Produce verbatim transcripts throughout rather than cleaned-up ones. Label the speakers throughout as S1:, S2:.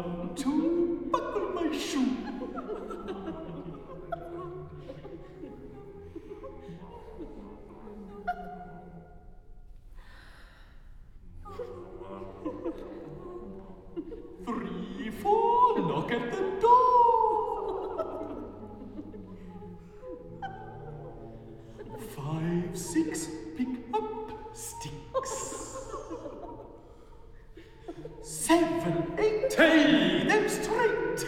S1: One, two, buckle my shoe. Three, four, knock at the door. Five, six, pick up sticks. Seven, eight, tie them straight.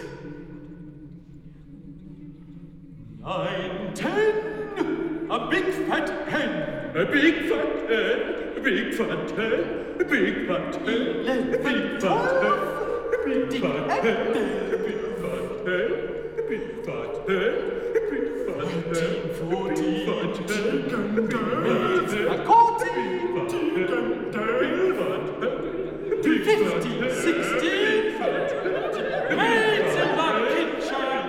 S1: Nine, ten, a big fat hen. A big fat hen. A big fat hen. A big fat hen. A big fat hen. A big fat hen. A big fat hen. A big fat hen. A big fat hen. Thirteen, fourteen, a quarter. Fifteen, sixteen, maids in the kitchen.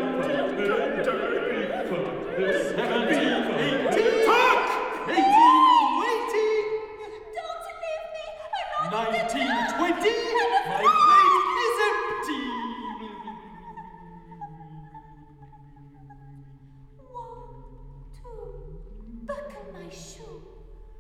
S1: Seventeen, eighteen, talk! Eighteen, waiting.
S2: Don't leave me. I'm not
S1: Nineteen, twenty, my